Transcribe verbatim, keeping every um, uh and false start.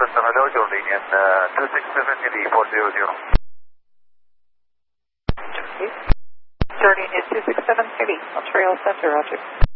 system, hello, joining in uh, two six seven L E four zero zero. Journey in two six seven L E, Montreal Center, Roger.